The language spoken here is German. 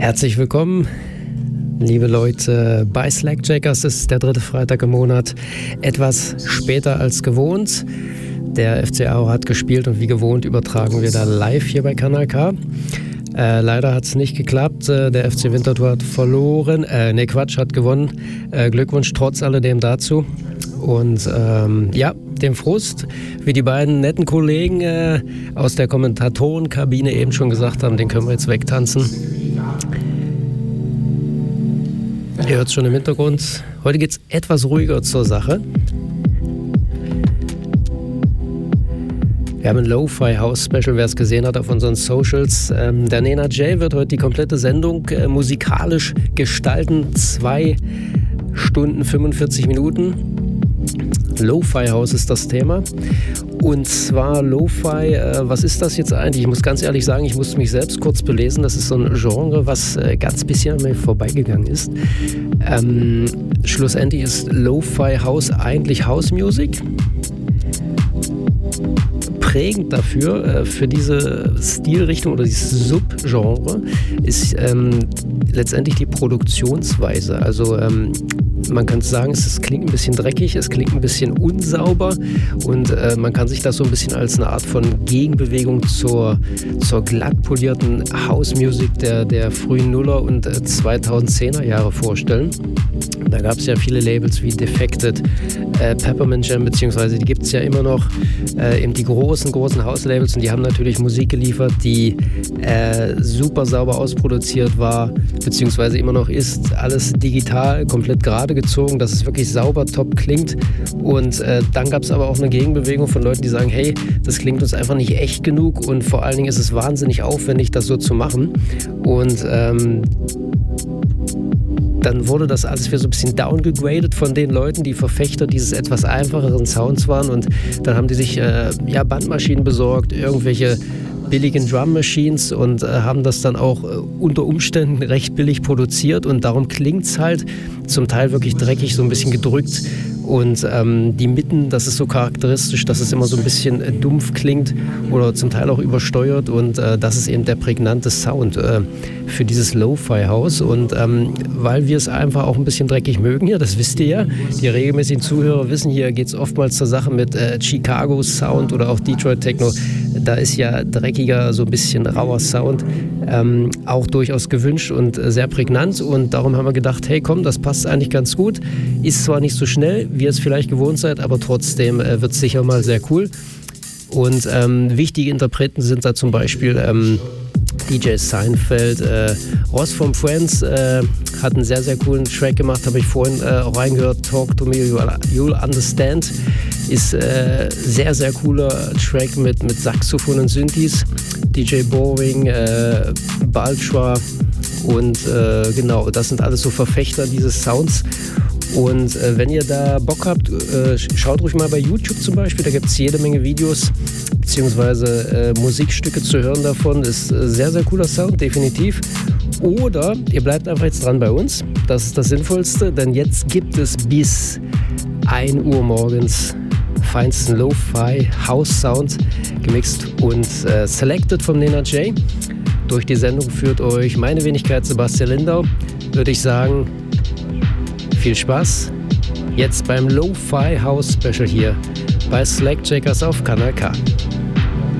Herzlich willkommen, liebe Leute, bei Slackjackers. Es ist der 3. Freitag im Monat, etwas später als gewohnt. Der FC Aarau hat gespielt und wie gewohnt übertragen wir da live hier bei Kanal K. Leider hat es nicht geklappt. Der FC Winterthur hat verloren. Hat gewonnen. Glückwunsch trotz alledem dazu. Und dem Frust, wie die beiden netten Kollegen aus der Kommentatorenkabine eben schon gesagt haben, den können wir jetzt wegtanzen. Ihr hört es schon im Hintergrund. Heute geht es etwas ruhiger zur Sache. Wir haben ein Lo-Fi-House-Special, wer es gesehen hat auf unseren Socials. Der Nena J wird heute die komplette Sendung musikalisch gestalten. 2 Stunden 45 Minuten. Lo-Fi-House ist das Thema. Und zwar Lo-Fi, was ist das jetzt eigentlich? Ich muss ganz ehrlich sagen, ich musste mich selbst kurz belesen. Das ist so ein Genre, was ganz bisschen an mir vorbeigegangen ist. Schlussendlich ist Lo-Fi-House eigentlich House-Music. Prägend dafür, für diese Stilrichtung oder dieses Subgenre ist letztendlich die Produktionsweise. Also man kann sagen, es klingt ein bisschen dreckig, es klingt ein bisschen unsauber und man kann sich das so ein bisschen als eine Art von Gegenbewegung zur glatt polierten House-Music der frühen Nuller- und 2010er Jahre vorstellen. Da gab es ja viele Labels wie Defected, Peppermint Jam, beziehungsweise die gibt es ja immer noch, eben die großen House-Labels, und die haben natürlich Musik geliefert, die super sauber ausproduziert war, beziehungsweise immer noch ist, alles digital, komplett gerade gezogen, dass es wirklich sauber top klingt. Und dann gab es aber auch eine Gegenbewegung von Leuten, die sagen, hey, das klingt uns einfach nicht echt genug und vor allen Dingen ist es wahnsinnig aufwendig, das so zu machen. Und dann wurde das alles wieder so ein bisschen downgegradet von den Leuten, die Verfechter dieses etwas einfacheren Sounds waren, und dann haben die sich Bandmaschinen besorgt, irgendwelche billigen Drum Machines, und haben das dann auch unter Umständen recht billig produziert, und darum klingt es halt zum Teil wirklich dreckig, so ein bisschen gedrückt. Und die Mitten, das ist so charakteristisch, dass es immer so ein bisschen dumpf klingt oder zum Teil auch übersteuert, und das ist eben der prägnante Sound für dieses Lo-Fi-House. Und weil wir es einfach auch ein bisschen dreckig mögen hier, das wisst ihr ja, die regelmäßigen Zuhörer wissen, hier geht es oftmals zur Sache mit Chicago Sound oder auch Detroit Techno. Da ist ja dreckiger, so ein bisschen rauer Sound auch durchaus gewünscht und sehr prägnant, und darum haben wir gedacht, hey komm, das passt eigentlich ganz gut. Ist zwar nicht so schnell, wie ihr es vielleicht gewohnt seid, aber trotzdem wird es sicher mal sehr cool. Und wichtige Interpreten sind da zum Beispiel DJ Seinfeld, Ross from Friends hat einen sehr, sehr coolen Track gemacht, habe ich vorhin auch reingehört, Talk to Me, You'll Understand, ist sehr, sehr cooler Track mit Saxophon und Synthes, DJ Boring, Baltra, und genau, das sind alles so Verfechter dieses Sounds. Und wenn ihr da Bock habt, schaut ruhig mal bei YouTube zum Beispiel, da gibt es jede Menge Videos beziehungsweise Musikstücke zu hören davon. Ist sehr, sehr cooler Sound, definitiv. Oder ihr bleibt einfach jetzt dran bei uns, das ist das Sinnvollste, denn jetzt gibt es bis 1 Uhr morgens feinsten Lo-Fi House Sound, gemixt und selected vom Nena J. Durch die Sendung führt euch meine Wenigkeit Sebastian Lindau, würde ich sagen. Viel Spaß jetzt beim Lo-Fi House Special hier bei Slackjackers auf Kanal K.